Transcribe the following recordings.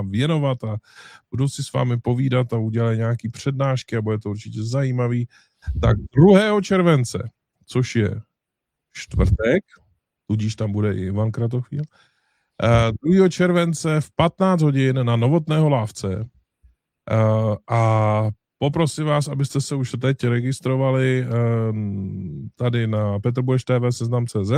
věnovat a budu si s vámi povídat a udělat nějaký přednášky a bude to určitě zajímavý. Tak 2. července, což je čtvrtek, tudíž tam bude i Ivan Kratochvíl, 2. července v 15 hodin na Novotného Lávce a poprosím vás, abyste se už teď registrovali tady na Petrbureš TV Seznam.cz.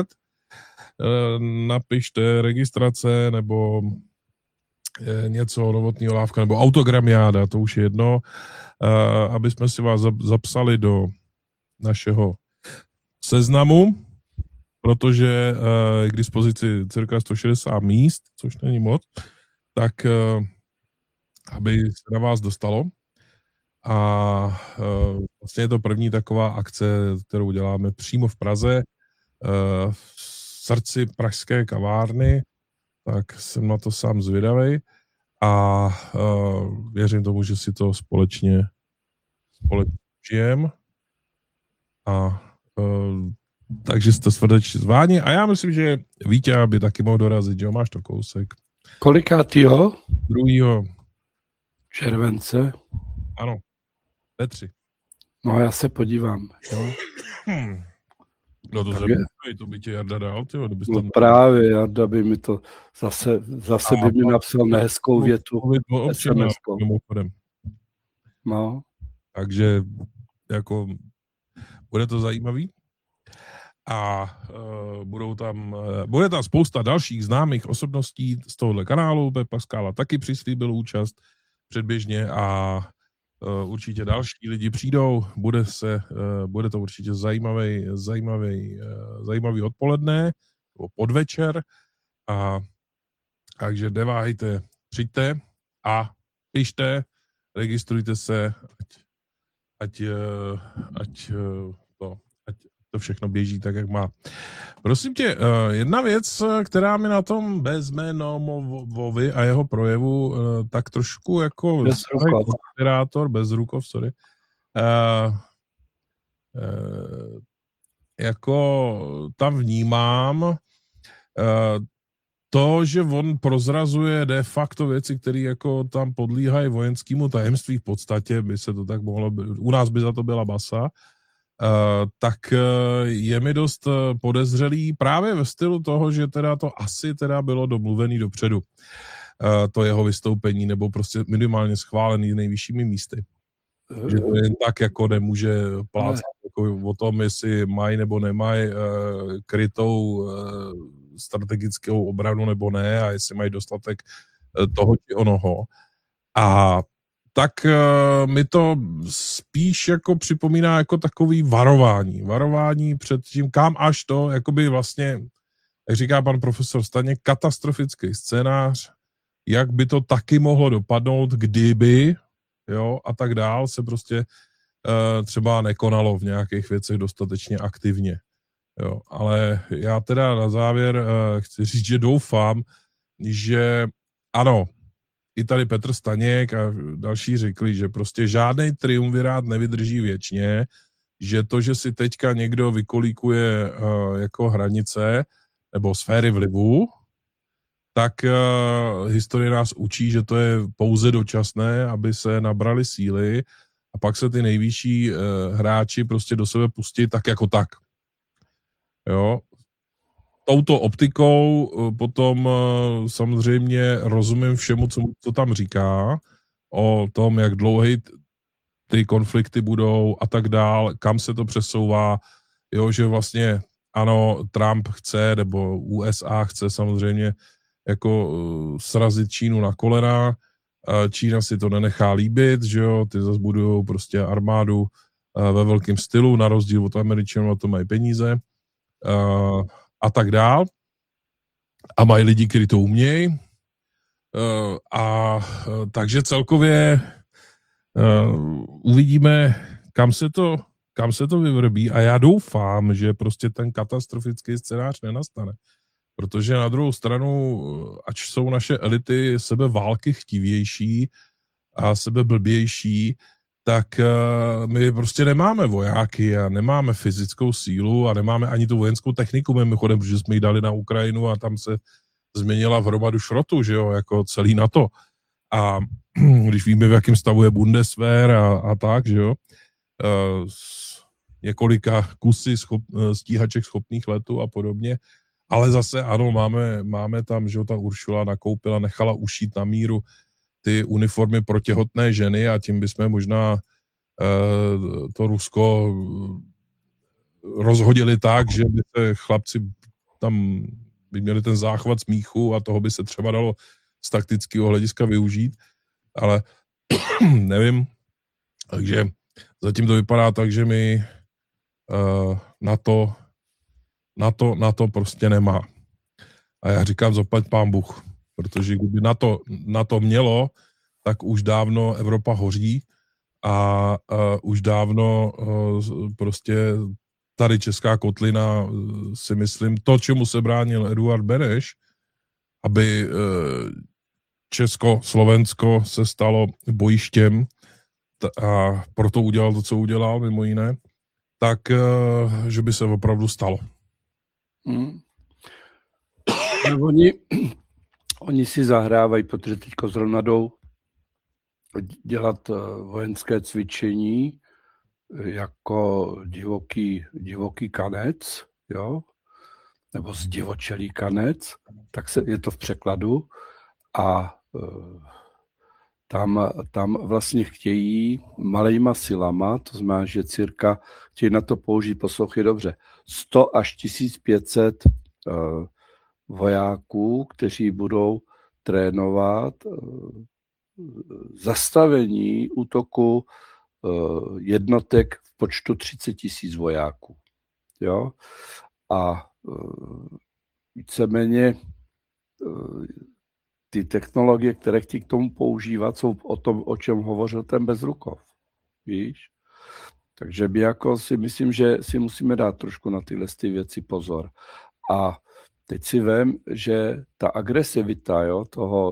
Napište registrace nebo něco Novotného Lávka nebo autogramiáda, to už je jedno, aby jsme si vás zapsali do našeho seznamu, protože je k dispozici cirka 160 míst, což není moc, tak aby se na vás dostalo. A vlastně je to první taková akce, kterou děláme přímo v Praze, v srdci pražské kavárny, tak jsem na to sám zvědavej a věřím tomu, že si to společně žijem a takže jste srdečně zváni a já myslím, že Vítě by taky mohl dorazit, že jo, máš to kousek. Kolikátýho? 2. července. Ano, Petři. No já se podívám, jo. No to by tě Jarda dal, tyjo, No právě, Jarda by mi to zase by mi napsal nehezkou větu. Mimochodem. No. Takže jako bude to zajímavý a bude tam spousta dalších známých osobností z tohohle kanálu. Pepa Skála taky přislíbil účast předběžně a určitě další lidi přijdou, bude to určitě zajímavý odpoledne nebo podvečer a takže neváhejte, přijďte a pište, registrujte se, ať to všechno běží tak, jak má. Prosím tě, jedna věc, která mi na tom Bezjmenovovi a jeho projevu tak trošku jako Bezrukov, sorry. Jako tam vnímám to, že on prozrazuje de facto věci, které jako tam podlíhají vojenskému tajemství v podstatě, by se to tak mohlo, u nás by za to byla basa, tak je mi dost podezřelý právě ve stylu toho, že teda to asi teda bylo domluvený dopředu, to jeho vystoupení, nebo prostě minimálně schválený nejvyššími místy. Že to jen tak jako nemůže plácat jako o tom, jestli mají nebo nemají krytou strategickou obranu nebo ne a jestli mají dostatek toho či onoho. A tak mi to spíš jako připomíná jako takový varování před tím, kam až to, jakoby vlastně, jak říká pan profesor Staněk, katastrofický scénář, jak by to taky mohlo dopadnout, kdyby, jo, a tak dál se prostě třeba nekonalo v nějakých věcech dostatečně aktivně, jo. Ale já teda na závěr chci říct, že doufám, že ano, i tady Petr Staněk a další řekli, že prostě žádný triumvirát nevydrží věčně, že to, že si teďka někdo vykolíkuje jako hranice nebo sféry vlivu, tak historie nás učí, že to je pouze dočasné, aby se nabrali síly a pak se ty nejvyšší hráči prostě do sebe pustí tak jako tak. Jo. Touto optikou potom samozřejmě rozumím všemu, co tam říká, o tom, jak dlouhý ty konflikty budou a tak dál, kam se to přesouvá, jo, že vlastně ano, Trump chce, nebo USA chce samozřejmě jako srazit Čínu na kolena, Čína si to nenechá líbit, že jo, ty zase budujou prostě armádu ve velkém stylu, na rozdíl od Američanů, na to mají peníze, a tak dál. A mají lidi, kteří to umějí. Takže celkově uvidíme, kam se to vyvrbí a já doufám, že prostě ten katastrofický scénář nenastane. Protože na druhou stranu, ač jsou naše elity sebe války chtivější a sebe blbější, tak my prostě nemáme vojáky a nemáme fyzickou sílu a nemáme ani tu vojenskou techniku, mimochodem, protože jsme ji dali na Ukrajinu a tam se změnila v hromadu šrotu, že jo, jako celý NATO. A když víme, v jakém stavu je Bundeswehr a tak, že jo, několika kusy stíhaček schopných letů a podobně, ale zase ano, máme tam, že jo, ta Uršula nakoupila, nechala ušít na míru ty uniformy pro těhotné ženy a tím bychom možná to Rusko rozhodili tak, že by se chlapci tam by měli ten záchvat smíchu a toho by se třeba dalo z taktického hlediska využít, ale nevím, takže zatím to vypadá tak, že mi na to prostě nemá. A já říkám, zaplať pán Bůh, protože kdyby na to mělo, tak už dávno Evropa hoří a už dávno prostě tady česká kotlina, si myslím, to, čemu se bránil Eduard Beneš, aby Česko-Slovensko se stalo bojištěm a proto udělal to, co udělal, mimo jiné, tak, že by se opravdu stalo. Oni si zahrávají, protože teďko zrovna jdou dělat vojenské cvičení jako divoký kanec, jo, nebo zdivočelý kanec, tak je to v překladu a tam vlastně chtějí malejma silama, to znamená, že chtějí na to použít, poslouchej dobře, 100 až 1500 vojáků, kteří budou trénovat zastavení útoku jednotek v počtu 30 000 vojáků. Jo? A víceméně ty technologie, které chtějí k tomu používat, jsou o tom, o čem hovořil ten Bezrukov. Víš? Takže my jako si myslím, že si musíme dát trošku na tyhle věci pozor. A teď si vem, že ta agresivita, jo,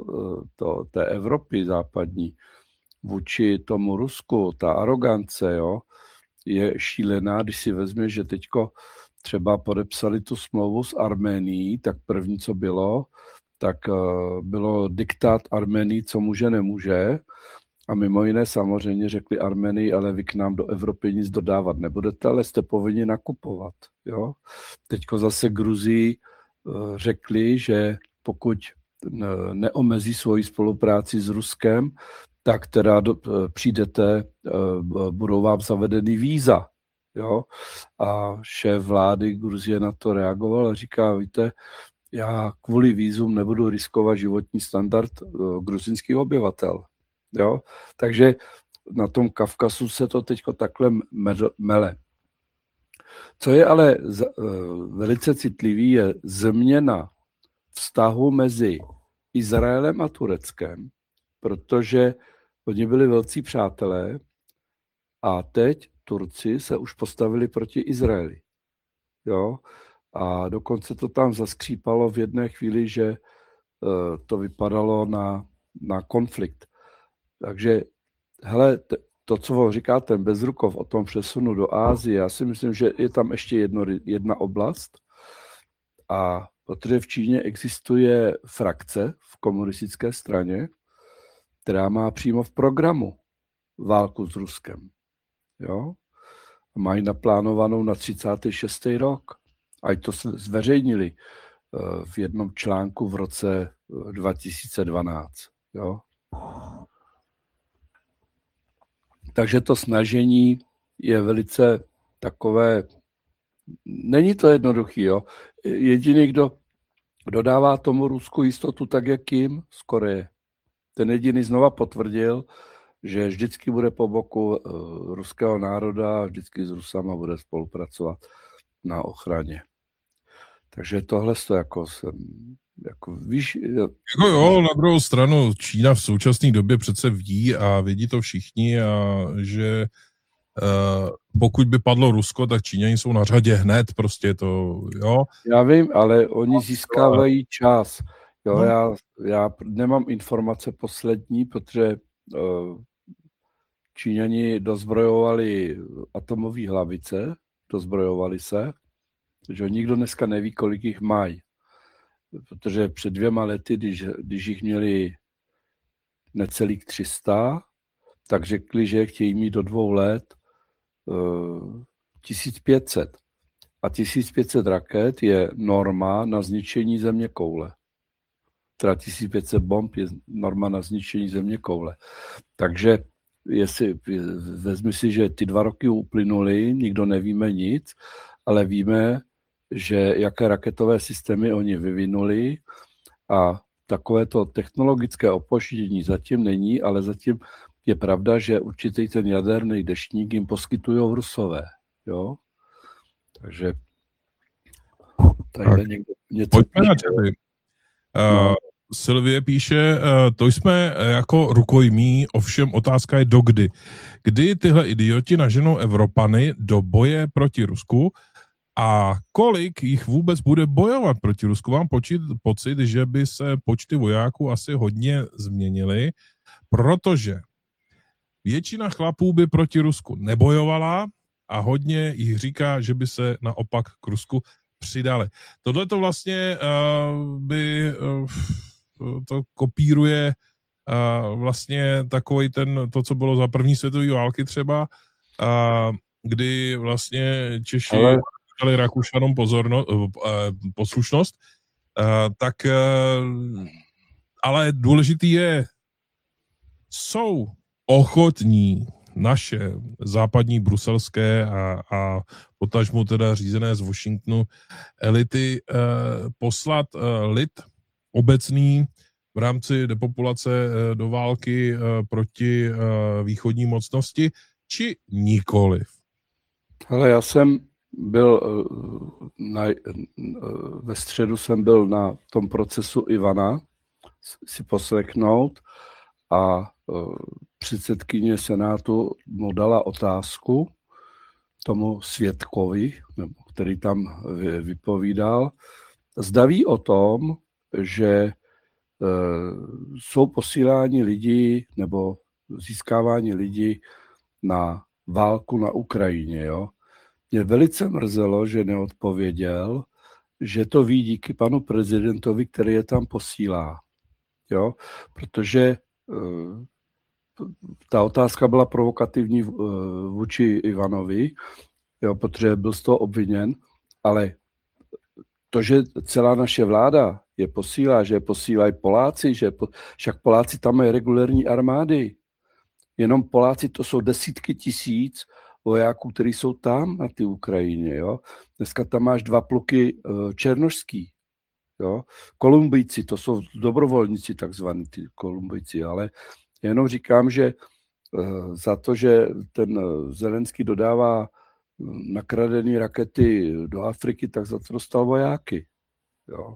té Evropy západní vůči tomu Rusku, ta arogance, jo, je šílená, když si vezmeš, že teďko třeba podepsali tu smlouvu s Arménií, tak první, co bylo, tak bylo diktát Arménii, co může, nemůže. A mimo jiné samozřejmě řekli Arménii, ale vy k nám do Evropy nic dodávat nebudete, ale jste povinni nakupovat. Jo? Teďko zase Gruzii řekli, že pokud neomezí svoji spolupráci s Ruskem, tak teda přijdete, budou vám zavedeny víza. Jo? A šéf vlády Gruzie na to reagoval a říká, víte, já kvůli vízum nebudu riskovat životní standard gruzínských obyvatel. Jo? Takže na tom Kavkazu se to teďko takhle mele. Co je ale velice citlivý, je změna vztahu mezi Izraelem a Tureckem, protože oni byli velcí přátelé a teď Turci se už postavili proti Izraeli. Jo? A dokonce to tam zaskřípalo v jedné chvíli, že to vypadalo na konflikt. Takže hele, to, co říká ten Bezrukov o tom přesunu do Ázie, já si myslím, že je tam ještě jedna oblast, a protože v Číně existuje frakce v komunistické straně, která má přímo v programu válku s Ruskem. Jo? Mají naplánovanou na 36. rok. A to zveřejnili v jednom článku v roce 2012. Jo? Takže to snažení je velice takové, není to jednoduchý. Jo? Jediný, kdo dodává tomu Rusku jistotu tak, jak jim z Koreje. Ten jediný znova potvrdil, že vždycky bude po boku ruského národa a vždycky s Rusama bude spolupracovat na ochraně. Takže tohle to jako víš... Jako jo, na druhou stranu Čína v současné době přece ví a vědí to všichni a že pokud by padlo Rusko, tak Číňani jsou na řadě hned, prostě to, jo. Já vím, ale oni získávají čas. Jo, no. Já nemám informace poslední, protože Číňani dozbrojovali atomové hlavice, dozbrojovali se, že nikdo dneska neví, kolik jich mají. Protože před 2 lety, když jich měli necelých 300, tak řekli, že chtějí mít do 2 let 1500. A 1500 raket je norma na zničení zeměkoule. Teda 1500 bomb je norma na zničení zeměkoule. Takže vezmi si, že ty 2 roky uplynuly, nikdo nevíme nic, ale víme, že jaké raketové systémy oni vyvinuli a takovéto technologické opoždění zatím není, ale zatím je pravda, že určitý ten jaderný deštník jim poskytují Rusové. Jo? Takže tady někdo něco pojďme na čety. Sylvie píše, to jsme jako rukojmí, ovšem otázka je dokdy. Kdy tyhle idioti naženou Evropany do boje proti Rusku a kolik jich vůbec bude bojovat proti Rusku? Mám pocit, že by se počty vojáků asi hodně změnily, protože většina chlapů by proti Rusku nebojovala a hodně jich říká, že by se naopak k Rusku přidali. Tohle to vlastně to kopíruje vlastně takový to, co bylo za první světové války třeba, kdy vlastně Češi dali Rakušanům poslušnost, tak ale důležitý je, jsou ochotní naše západní bruselské a potažmu teda řízené z Washingtonu elity poslat lid obecný v rámci depopulace do války proti východní mocnosti, či nikoliv? Ale já jsem byl ve středu jsem byl na tom procesu Ivana si poslechnout a předsedkyně Senátu mu dala otázku tomu svědkovi, který tam vypovídal, zda ví o tom, že jsou posíláni lidi nebo získávání lidí na válku na Ukrajině. Jo? Mě velice mrzelo, že neodpověděl, že to ví díky panu prezidentovi, který je tam posílá. Jo? Protože ta otázka byla provokativní vůči Ivanovi, jo, protože byl z toho obviněn, ale to, že celá naše vláda je posílá, že je posílají Poláci, však Poláci tam mají regulérní armády. Jenom Poláci to jsou desítky tisíc vojáků, kteří jsou tam na té Ukrajině. Jo. Dneska tam máš 2 pluky černošský. Jo. Kolumbijci, to jsou dobrovolníci takzvaní ty Kolumbijci, ale jenom říkám, že za to, že ten Zelenský dodává nakradené rakety do Afriky, tak za to dostal vojáky. Jo.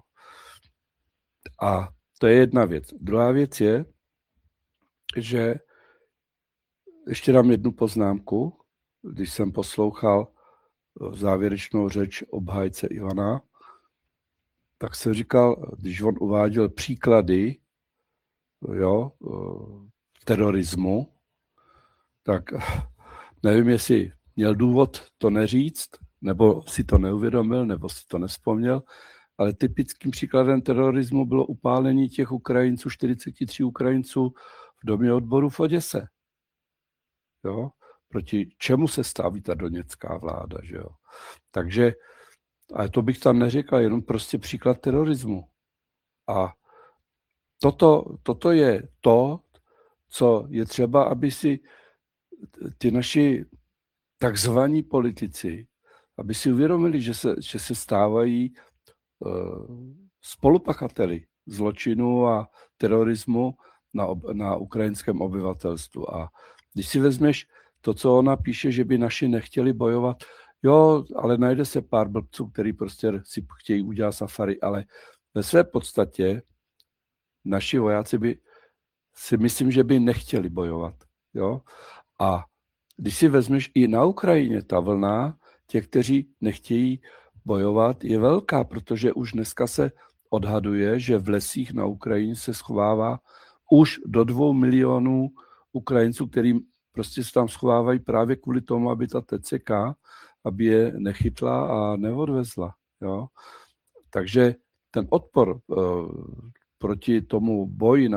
A to je jedna věc. Druhá věc je, že ještě dám jednu poznámku, když jsem poslouchal závěrečnou řeč obhájce Ivana, tak jsem říkal, když on uváděl příklady terorismu, tak nevím, jestli měl důvod to neříct, nebo si to neuvědomil, nebo si to nevzpomněl, ale typickým příkladem terorismu bylo upálení těch Ukrajinců, 43 Ukrajinců v domě odboru v Oděse. Jo? Proti čemu se staví ta doněcká vláda, že jo? Takže, ale to bych tam neřekl, jenom prostě příklad terorismu. A toto je to, co je třeba, aby si ty naši takzvaní politici, aby si uvědomili, že se stávají spolupachateli zločinu a terorismu na ukrajinském obyvatelstvu. A když si vezmeš to, co ona píše, že by naši nechtěli bojovat, jo, ale najde se pár blbců, který prostě si chtějí udělat safari, ale ve své podstatě naši vojáci by si myslím, že by nechtěli bojovat. Jo? A když si vezmeš i na Ukrajině, ta vlna těch, kteří nechtějí bojovat, je velká, protože už dneska se odhaduje, že v lesích na Ukrajině se schovává už do 2 milionů Ukrajinců, kterým prostě se tam schovávají právě kvůli tomu, aby ta TCK, aby je nechytla a neodvezla. Jo? Takže ten odpor proti tomu boji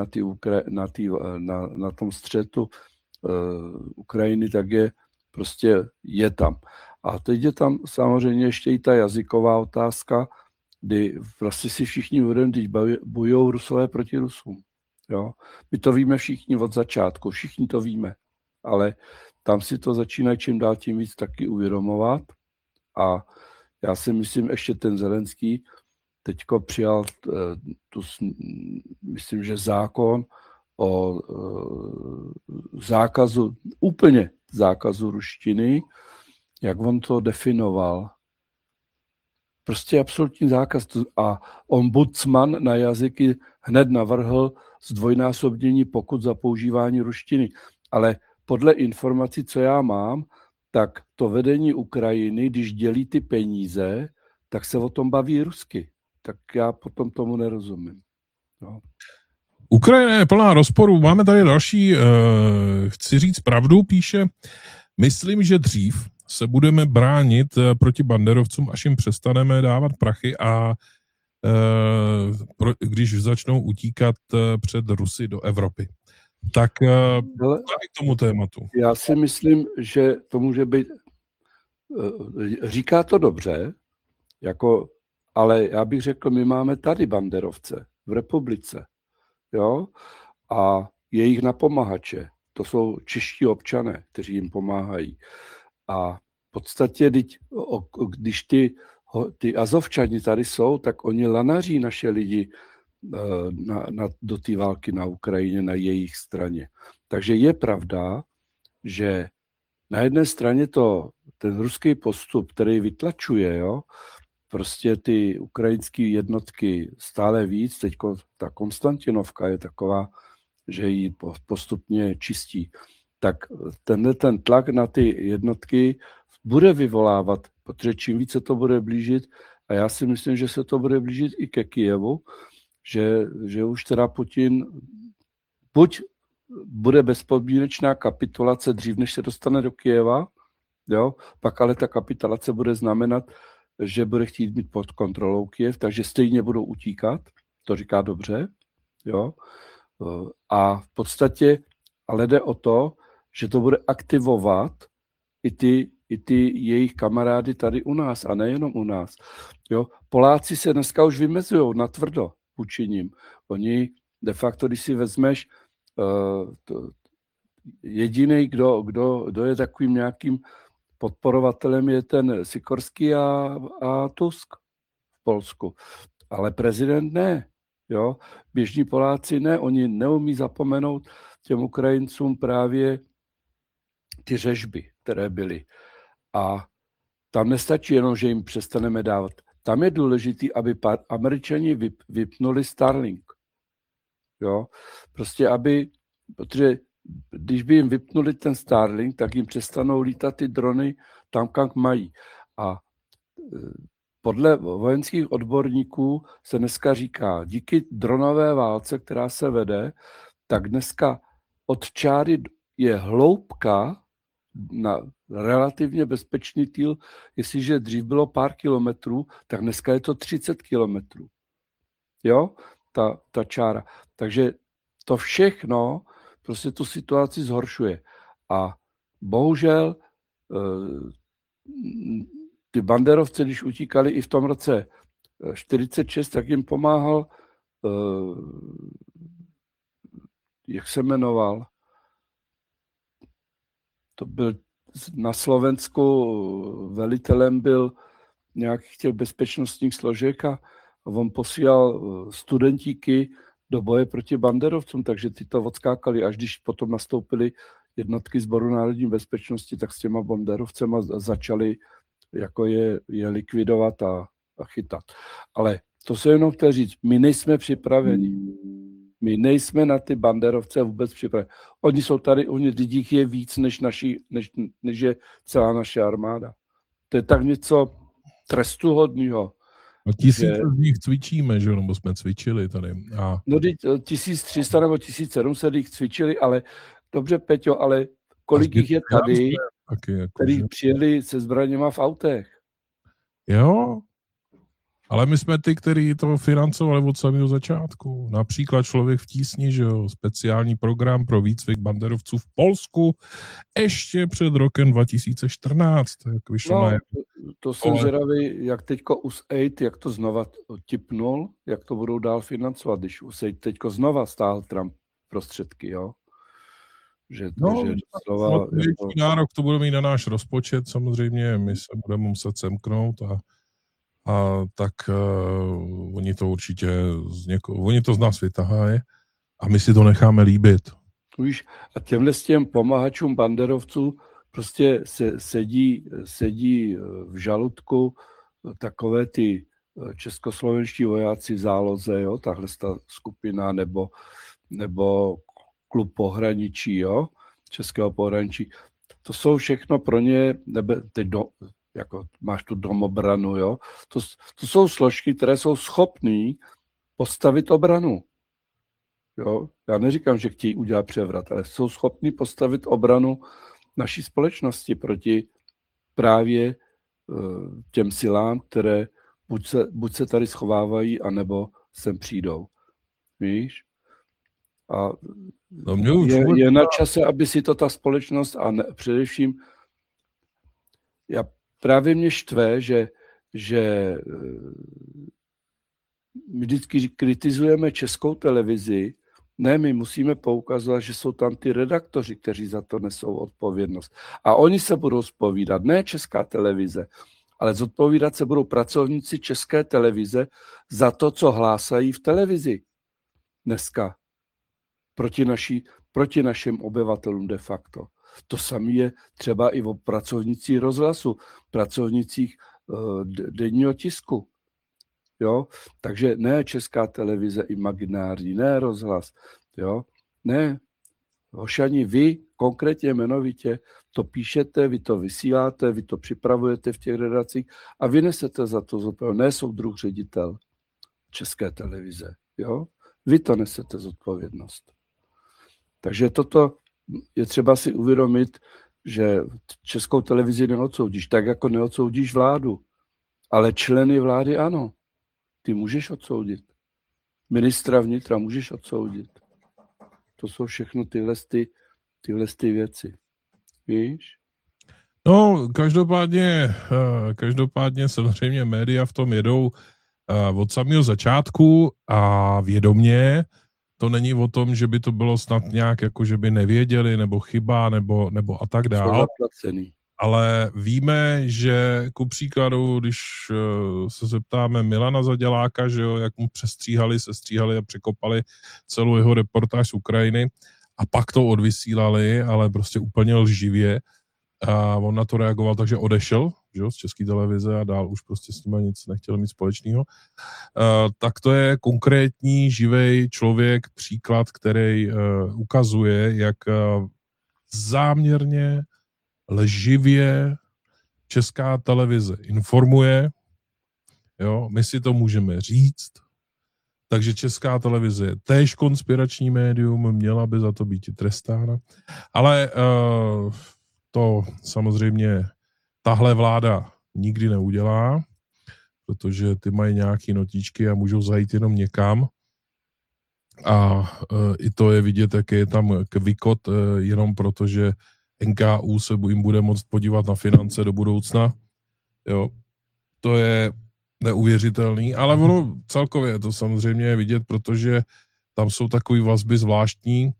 na tom střetu Ukrajiny, tak je tam. A teď je tam samozřejmě ještě i ta jazyková otázka, kdy vlastně si všichni uvědomí, když bojují Rusové proti Rusům. Jo? My to víme všichni od začátku, všichni to víme, ale tam si to začínají čím dál tím víc taky uvědomovat a já si myslím, ještě ten Zelenský teďko přijal myslím, že zákon o úplně zákazu ruštiny, jak on to definoval. Prostě absolutní zákaz. A ombudsman na jazyky hned navrhl zdvojnásobnění pokut za používání ruštiny. Ale podle informací, co já mám, tak to vedení Ukrajiny, když dělí ty peníze, tak se o tom baví rusky. Tak já potom tomu nerozumím. No. Ukrajina je plná rozporů. Máme tady další, chci říct pravdu, píše, myslím, že dřív se budeme bránit proti banderovcům, až jim přestaneme dávat prachy a když začnou utíkat před Rusy do Evropy. Tak k tomu tématu. Já si myslím, že to může být, říká to dobře, ale já bych řekl, my máme tady banderovce v republice, jo, a jejich napomáhače, to jsou čeští občané, kteří jim pomáhají. A v podstatě, když ty Azovčani tady jsou, tak oni lanaří naše lidi do té války na Ukrajině na jejich straně. Takže je pravda, že na jedné straně ten ruský postup, který vytlačuje, jo, prostě ty ukrajinské jednotky stále víc, teď ta Konstantinovka je taková, že ji postupně čistí, tak ten tlak na ty jednotky bude vyvolávat, protože čím více to bude blížit, a já si myslím, že se to bude blížit i ke Kyjevu, že už teda Putin buď bude bezpodmínečná kapitulace dřív, než se dostane do Kyjeva, jo, pak ale ta kapitulace bude znamenat, že bude chtít mít pod kontrolou Kyjev, takže stejně budou utíkat, to říká dobře, jo, a v podstatě ale jde o to, že to bude aktivovat i ty jejich kamarády tady u nás a nejenom u nás. Jo. Poláci se dneska už vymezují natvrdo vůči nim. Oni de facto, když si vezmeš, jediný, kdo je takovým nějakým podporovatelem, je ten Sikorský a Tusk v Polsku. Ale prezident ne. Jo. Běžní Poláci ne. Oni neumí zapomenout těm Ukrajincům právě ty řežby, které byly. A tam nestačí jenom, že jim přestaneme dávat. Tam je důležité, aby Američani vypnuli Starlink. Jo? Prostě protože když by jim vypnuli ten Starlink, tak jim přestanou lítat ty drony tam, kam mají. A podle vojenských odborníků se dneska říká, díky dronové válce, která se vede, tak dneska od čáry je hloubka na relativně bezpečný týl, jestliže dřív bylo pár kilometrů, tak dneska je to 30 kilometrů. Jo, ta čára. Takže to všechno prostě tu situaci zhoršuje. A bohužel ty banderovci, když utíkali i v tom roce 46, tak jim pomáhal, jak se jmenoval, to byl na Slovensku velitelem byl nějakých těch bezpečnostních složek a on posílal studentíky do boje proti banderovcům, takže ty to odskákali, až když potom nastoupily jednotky Sboru národní bezpečnosti, tak s těma banderovcema začali jako je likvidovat a chytat. Ale to se jenom chtěl říct, my nejsme připraveni. My nejsme na ty banderovce vůbec připraveni. Oni jsou tady, lidí je víc, než je celá naše armáda. To je tak něco trestuhodného. A 1000 z nich cvičíme, že? Nebo jsme cvičili tady. No 1300 nebo 1700 jich cvičili, ale dobře, Peťo, ale kolik jich je tady, kteří přijeli se zbraněma v autech? Jo. Ale my jsme ty, kteří to financovali od samého začátku. Například Člověk v tísni, že jo, speciální program pro výcvik banderovců v Polsku ještě před rokem 2014. Jak vyšlo No, na... to jsem zvědavý, jak teďko USAID, jak to znova tipnul, jak to budou dál financovat, když USAID teďko znova stáhl Trump prostředky, jo? Že znova, jako... nárok to bude mít na náš rozpočet, samozřejmě, my se budeme muset semknout a tak oni to určitě oni to z nás vytahají a my si to necháme líbit. Víš, a těmhle s těm pomahačům banderovců prostě sedí v žaludku takové ty českoslovenští vojáci v záloze, jo, tahle ta skupina, nebo klub pohraničí, jo, českého pohraničí. To jsou všechno pro ně, jako máš tu domobranu, jo. To jsou složky, které jsou schopné postavit obranu. Jo? Já neříkám, že chtějí udělat převrat, ale jsou schopni postavit obranu naší společnosti proti právě těm silám, které buď se tady schovávají, anebo sem přijdou. Víš? A je na čase, aby si to ta společnost a především právě mě štve, že my vždycky kritizujeme Českou televizi. Ne, my musíme poukazovat, že jsou tam ty redaktoři, kteří za to nesou odpovědnost. A oni se budou zpovídat, ne Česká televize, ale zodpovídat se budou pracovníci České televize za to, co hlásají v televizi dneska proti našim obyvatelům de facto. To samé je třeba i o pracovnicích rozhlasu, pracovnicích denního tisku. Jo? Takže ne Česká televize imaginární, ne rozhlas. Jo? Ne. Hošani, vy konkrétně jmenovitě to píšete, vy to vysíláte, vy to připravujete v těch redacích a vy nesete za to zodpovědnost. Ne soudruh ředitel České televize. Jo? Vy to nesete zodpovědnost. Takže toto je třeba si uvědomit, že Českou televizi neodsoudíš, tak jako neodsoudíš vládu. Ale členy vlády ano. Ty můžeš odsoudit. Ministra vnitra můžeš odsoudit. To jsou všechno tyhle věci. Víš? No, každopádně samozřejmě média v tom jedou od samého začátku a vědomě. To není o tom, že by to bylo snad nějak, jako že by nevěděli, nebo chyba, nebo a tak dále. Ale víme, že ku příkladu, když se zeptáme Milana Zaděláka, že jo, jak mu sestříhali a překopali celou jeho reportáž z Ukrajiny a pak to odvysílali, ale prostě úplně lživě. A on na to reagoval, takže odešel, že jo, z České televize a dál už prostě s nimi nic nechtěl mít společného. Tak to je konkrétní, živej člověk, příklad, který ukazuje, jak záměrně lživě Česká televize informuje, jo, my si to můžeme říct, takže Česká televize je též konspirační médium, měla by za to být trestána, ale to samozřejmě tahle vláda nikdy neudělá, protože ty mají nějaké notíčky a můžou zajít jenom někam a i to je vidět, jak je tam kvikot, jenom protože NKÚ se jim bude moct podívat na finance do budoucna. Jo, to je neuvěřitelný, ale ono celkově je to samozřejmě vidět, protože tam jsou takové vazby zvláštní,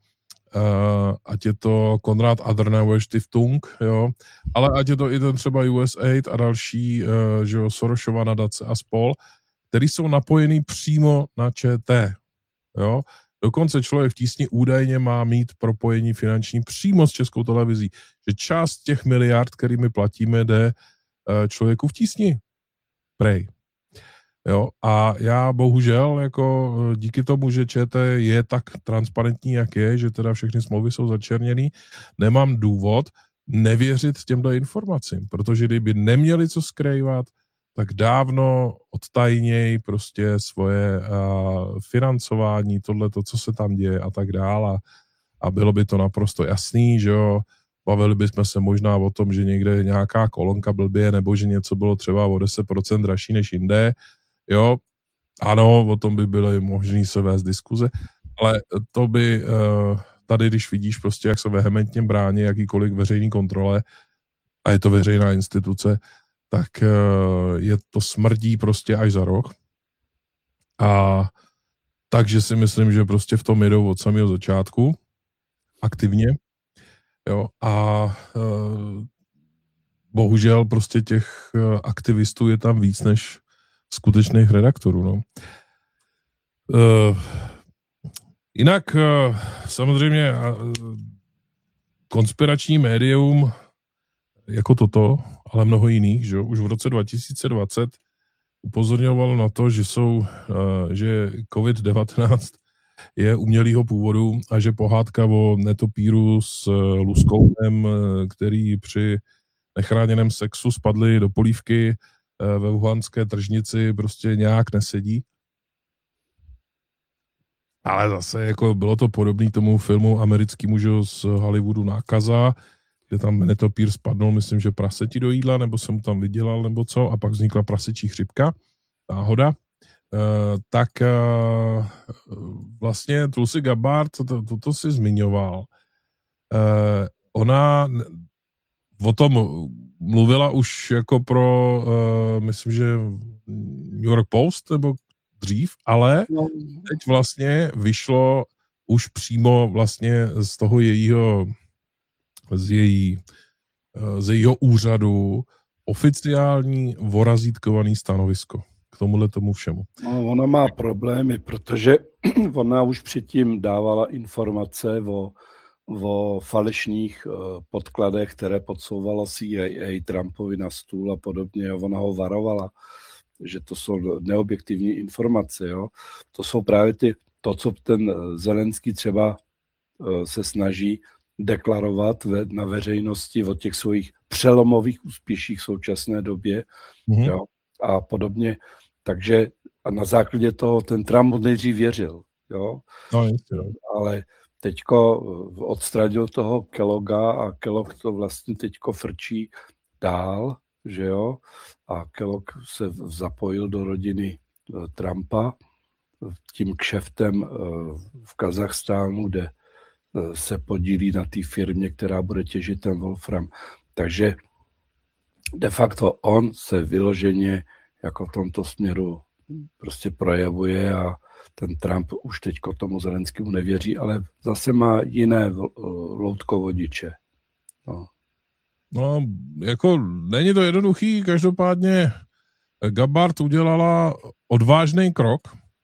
ať je to Konrad Adenauer Stiftung, jo, ale ať je to i ten třeba USAID a další, že jo, Sorosova nadace a spol, který jsou napojený přímo na ČT, jo. Dokonce Člověk v tísni údajně má mít propojení finanční přímo s Českou televizí, že část těch miliard, kterými platíme, jde Člověku v tísni. Prej. Jo, a já bohužel, jako díky tomu, že ČT je tak transparentní, jak je, že teda všechny smlouvy jsou začerněný, nemám důvod nevěřit těmto informacím, protože kdyby neměli co skrývat, tak dávno odtajněj prostě svoje financování, tohleto, co se tam děje a tak dále. A bylo by to naprosto jasný, že jo, bavili bychom se možná o tom, že někde je nějaká kolonka blbě, nebo že něco bylo třeba o 10% dražší než jinde, Jo, ano, o tom by byly možný se vést diskuze, ale to by tady, když vidíš prostě, jak se vehementně brání jakýkoliv veřejný kontrole a je to veřejná instituce, tak je to smrdí prostě až za roh. A takže si myslím, že prostě v tom jedou od samého začátku aktivně. Jo, a bohužel prostě těch aktivistů je tam víc než skutečných redaktorů. No. Jinak samozřejmě konspirační médium jako toto, ale mnoho jiných, že už v roce 2020 upozorňovalo na to, že COVID-19 je umělýho původu a že pohádka o netopíru s luskoutem, který při nechráněném sexu spadli do polívky ve wuhanské tržnici, prostě nějak nesedí. Ale zase jako bylo to podobné tomu filmu americkému, že z Hollywoodu Nákaza, kde tam netopír spadnul, myslím, že praseti do jídla, nebo jsem tam vydělal, nebo co, a pak vznikla prasečí chřipka, náhoda. Tak vlastně Tulsi Gabbard, to si zmiňoval, ona o tom mluvila už jako pro, myslím, že New York Post, nebo dřív, ale teď vlastně vyšlo už přímo vlastně z toho z jejího úřadu oficiální vorazítkovaný stanovisko k tomuhle tomu všemu. No, ona má problémy, protože ona už předtím dávala informace o falešných podkladech, které podsouvala CIA Trumpovi na stůl a podobně. Ona ho varovala, že to jsou neobjektivní informace. Jo? To jsou právě to, co ten Zelenský třeba se snaží deklarovat na veřejnosti o těch svých přelomových úspěších v současné době, jo? A podobně. Takže a na základě toho ten Trump nejdřív věřil. Jo? No, jistě, no. Ale teďko odstranil toho Kellogga a Kellogg to vlastně teďko frčí dál, že jo? A Kellogg se zapojil do rodiny Trumpa tím kšeftem v Kazachstánu, kde se podílí na té firmě, která bude těžit ten wolfram. Takže de facto on se vyloženě jako v tomto směru prostě projevuje a ten Trump už teďko tomu Zelenskému nevěří, ale zase má jiné loutkovodiče. No, jako není to jednoduchý, každopádně Gabbard udělala odvážný krok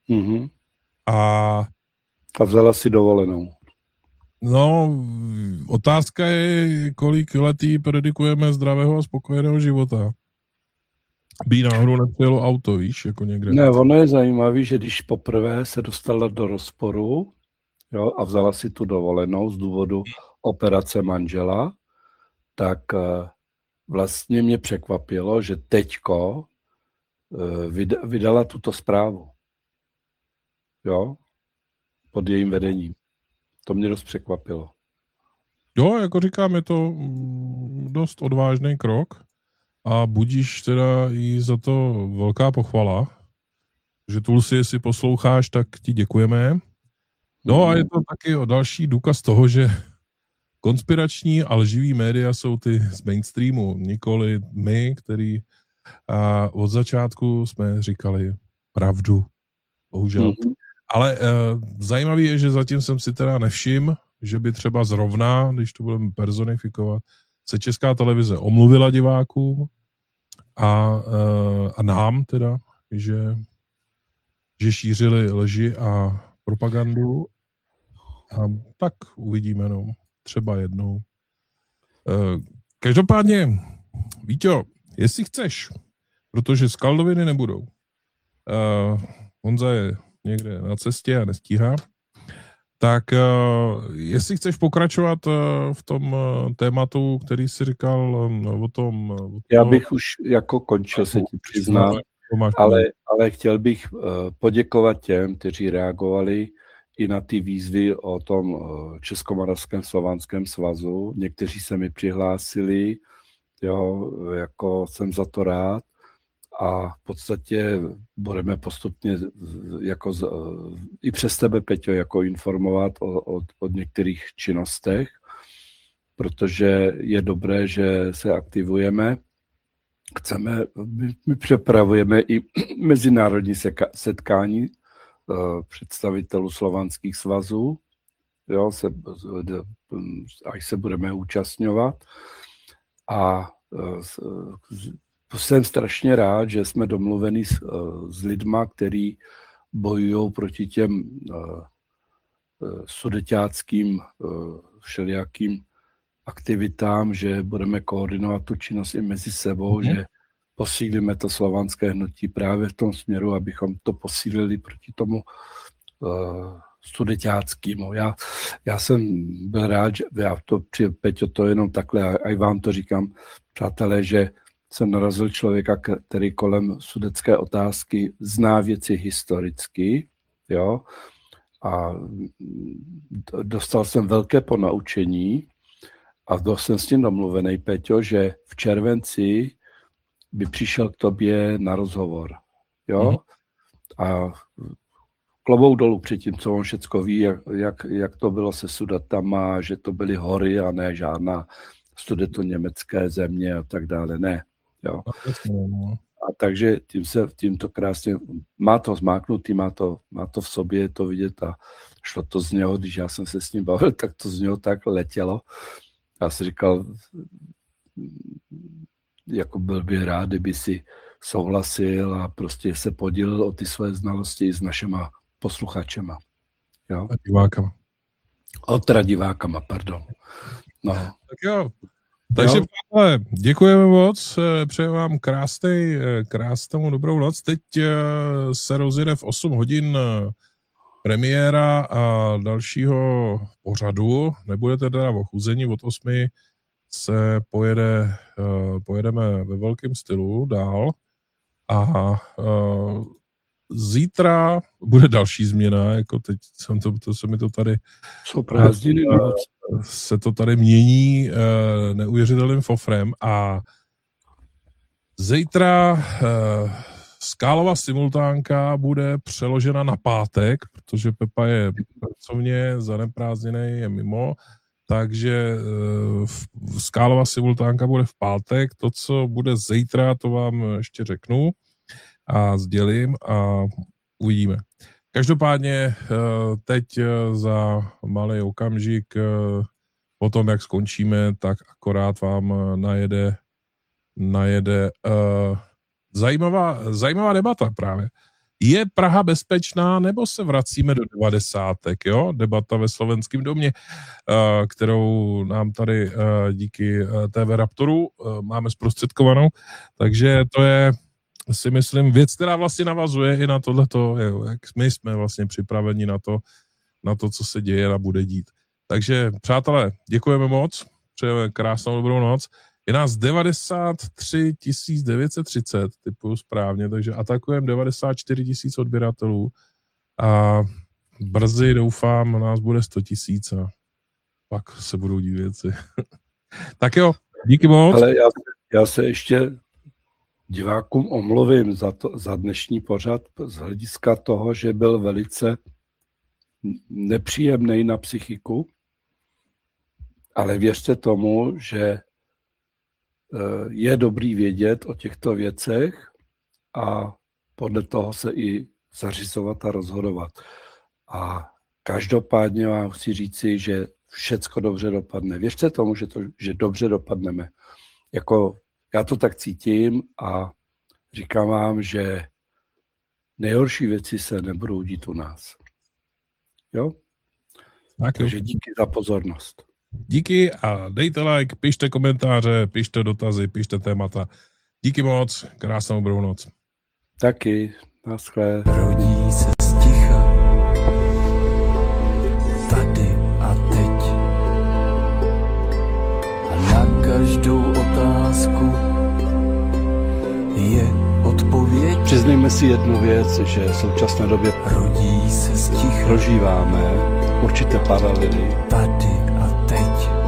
a vzala si dovolenou. No, otázka je, kolik letí predikujeme zdravého a spokojeného života. By náhodou nepřijelo auto, víš, jako někde. Ne, ono je zajímavé, že když poprvé se dostala do rozporu, jo, a vzala si tu dovolenou z důvodu operace manžela, tak vlastně mě překvapilo, že teďko vydala tuto zprávu. Jo, pod jejím vedením. To mě dost překvapilo. Jo, jako říkám, je to dost odvážný krok a budíš teda jí za to velká pochvala, že Tulsi, jestli posloucháš, tak ti děkujeme. No a je to taky další důkaz toho, že konspirační a lživý média jsou ty z mainstreamu, nikoli my, který od začátku jsme říkali pravdu, bohužel. Ale zajímavý je, že zatím jsem si teda nevšiml, že by třeba zrovna, když to budeme personifikovat, se Česká televize omluvila divákům a nám teda, že šířili lži a propagandu. A tak uvidíme, no, třeba jednou. Každopádně, Víťo, jestli chceš, protože skaldoviny nebudou. Honza je někde na cestě a nestíhá. Tak jestli chceš pokračovat v tom tématu, který jsi říkal o tom... Já bych už jako končil, se ti přiznám, ale chtěl bych poděkovat těm, kteří reagovali i na ty výzvy o tom Českomoravském slovanském svazu. Někteří se mi přihlásili, jo, jako jsem za to rád. a v podstatě budeme postupně i přes tebe, Peťo, jako informovat o některých činnostech, protože je dobré, že se aktivujeme. My připravujeme i mezinárodní setkání představitelů slovanských svazů, jo, až se budeme účastňovat. A jsem strašně rád, že jsme domluveni s lidma, kteří bojují proti těm sudeťáckým všelijakým aktivitám, že budeme koordinovat tu činnost i mezi sebou, že posílíme to slovanské hnutí právě v tom směru, abychom to posílili proti tomu sudeťáckému. Já jsem byl rád, že Peťo, to jenom takhle, a i vám to říkám, přátelé, že jsem narazil člověka, který kolem sudecké otázky zná věci historicky, jo, a dostal jsem velké ponaučení a byl jsem s tím domluvený, Peťo, že v červenci by přišel k tobě na rozhovor, jo, a klobouk dolů před tím, co on všecko ví, jak to bylo se Sudatama, že to byly hory a ne žádná sudetoněmecké země a tak dále, ne. Jo. A takže tímto krásně, má to zmáknutý, má to v sobě, je to vidět a šlo to z něho, když já jsem se s ním bavil, tak to z něho tak letělo. Já si říkal, jako byl by rád, kdyby si souhlasil a prostě se podělil o ty své znalosti s našima posluchačema. Jo? A divákama. Divákama, pardon. No. Tak jo. Takže děkujeme moc, přeju vám krásnou dobrou noc. Teď se rozjede v 8 hodin premiéra a dalšího pořadu. Nebudete teda v ochuzení, od 8 se pojedeme ve velkém stylu dál a zítra bude další změna, jako teď se mi to tady jsou prázdniny, se to tady mění neuvěřitelným fofrem a zítra Skálova simultánka bude přeložena na pátek, protože Pepa je pracovně zaneprázdněný, je mimo, takže Skálova simultánka bude v pátek, to, co bude zítra, to vám ještě řeknu a sdělím a uvidíme. Každopádně teď za malý okamžik potom, jak skončíme, tak akorát vám najede zajímavá debata právě. Je Praha bezpečná, nebo se vracíme do 90. jo? Debata ve Slovenském domě, kterou nám tady díky TV Raptoru máme zprostředkovanou, takže to je, si myslím, věc, která vlastně navazuje i na tohleto, jak my jsme vlastně připraveni na to, co se děje a bude dít. Takže, přátelé, děkujeme moc, přejeme krásnou dobrou noc. Je nás 93 930, typuju správně, takže atakujeme 94 000 odběratelů a brzy, doufám, nás bude 100 000 a pak se budou dít věci. Tak jo, díky moc. Ale já se ještě divákům omluvím za dnešní pořad z hlediska toho, že byl velice nepříjemný na psychiku, ale věřte tomu, že je dobrý vědět o těchto věcech a podle toho se i zařizovat a rozhodovat. A každopádně vám chci říci, že všecko dobře dopadne. Věřte tomu, že dobře dopadneme. Jako já to tak cítím a říkám vám, že nejhorší věci se nebudou dít u nás. Jo? Takže díky za pozornost. Díky a dejte like, pište komentáře, pište dotazy, pište témata. Díky moc, krásnou dobrou noc. Taky, naschle. Rodí se sticha, tady a teď. A na každou otázku je odpověď. Přiznejme si jednu věc, že v současné době rodí se sticha, prožíváme určité paralely. Tady